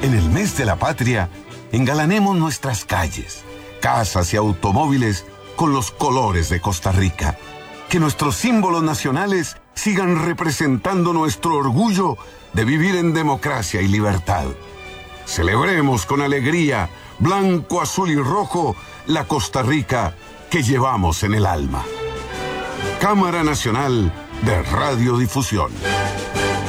En el mes de la patria, engalanemos nuestras calles, casas y automóviles con los colores de Costa Rica. Que nuestros símbolos nacionales sigan representando nuestro orgullo de vivir en democracia y libertad. Celebremos con alegría, blanco, azul y rojo, la Costa Rica que llevamos en el alma. Cámara Nacional de Radiodifusión.